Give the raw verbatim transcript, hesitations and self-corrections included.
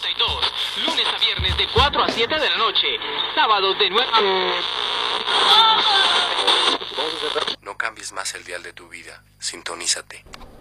dos, lunes a viernes de cuatro a siete de la noche, sábados de nueve a... No cambies más el dial de tu vida. Sintonízate.